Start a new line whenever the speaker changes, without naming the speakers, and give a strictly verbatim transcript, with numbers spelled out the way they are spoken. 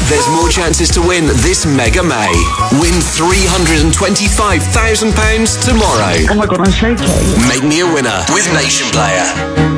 There's more chances to win this Mega May. Win three hundred twenty-five thousand pounds tomorrow.
Oh my god, I'm shaking.
Make me a winner with Nation Player.